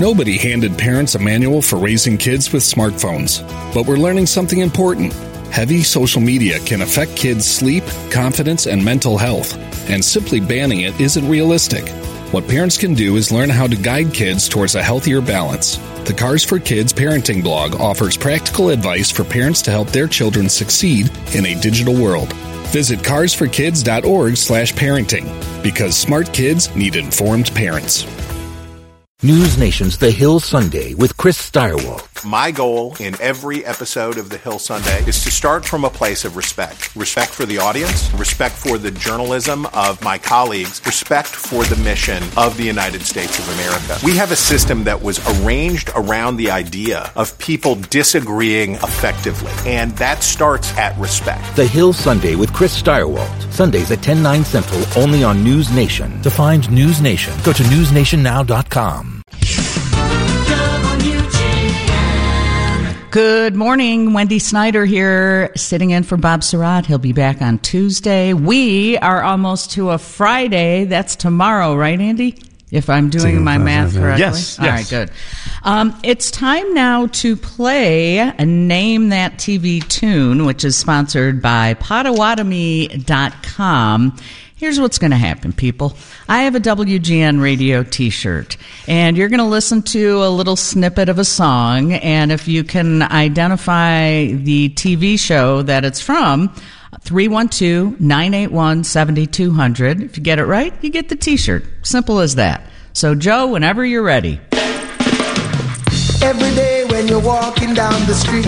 Nobody handed parents a manual for raising kids with smartphones, but we're learning something important. Heavy social media can affect kids' sleep, confidence, and mental health, and simply banning it isn't realistic. What parents can do is learn how to guide kids towards a healthier balance. The Cars for Kids parenting blog offers practical advice for parents to help their children succeed in a digital world. Visit carsforkids.org/parenting, because smart kids need informed parents. News Nation's The Hill Sunday with Chris Stirewalt. My goal in every episode of The Hill Sunday is to start from a place of respect. Respect for the audience, respect for the journalism of my colleagues, respect for the mission of the United States of America. We have a system that was arranged around the idea of people disagreeing effectively, and that starts at respect. The Hill Sunday with Chris Stirewalt. Sundays at 10, 9 Central, only on News Nation. To find News Nation, go to newsnationnow.com. Good morning. Wendy Snyder here, sitting in for Bob Surratt. He'll be back on Tuesday. We are almost to a Friday. That's tomorrow, right, Andy? If I'm doing my math correctly? Yes. All right, good. It's time now to play Name That TV Tune, which is sponsored by Potawatomi.com. Here's what's going to happen, people. I have a WGN radio T-shirt, and you're going to listen to a little snippet of a song, and if you can identify the TV show that it's from, 312-981-7200. If you get it right, you get the T-shirt. Simple as that. So, Joe, whenever you're ready. Every day when you're walking down the street.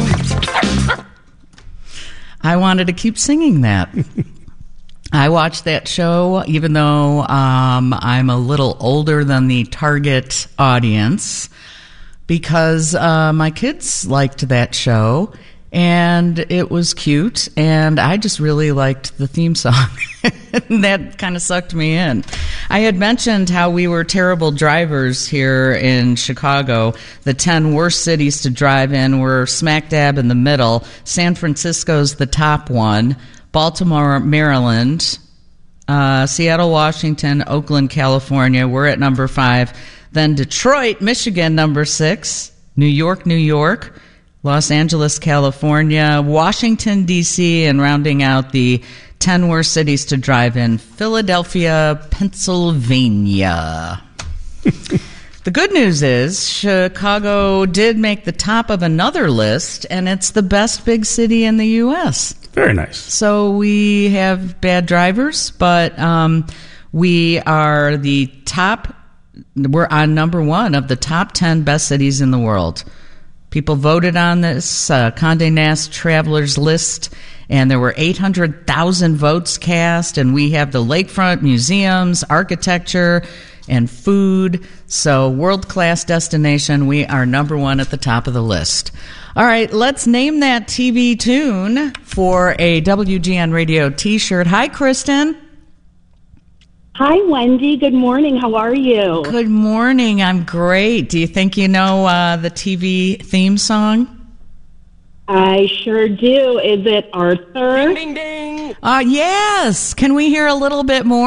I wanted to keep singing that. I watched that show, even though I'm a little older than the target audience, because my kids liked that show, and it was cute, and I just really liked the theme song. That kind of sucked me in. I had mentioned how we were terrible drivers here in Chicago. The 10 worst cities to drive in were smack dab in the middle. San Francisco's the top one. Baltimore, Maryland, Seattle, Washington, Oakland, California, we're at number 5. Then Detroit, Michigan, number 6. New York, Los Angeles, California, Washington, D.C., and rounding out the 10 worst cities to drive in, Philadelphia, Pennsylvania. The good news is Chicago did make the top of another list, and it's the best big city in the U.S. Very nice. So we have bad drivers, but we are the top. We're on number 1 of the top 10 best cities in the world. People voted on this Condé Nast Travelers list, and there were 800,000 votes cast, and we have the lakefront museums, architecture, and food. So world-class destination. We are number 1 at the top of the list. All right, let's name that TV tune for a WGN Radio T-shirt. Hi, Kristen. Hi, Wendy. Good morning. How are you? Good morning. I'm great. Do you think you know the TV theme song? I sure do. Is it Arthur? Ding, ding, ding. Yes. Can we hear a little bit more?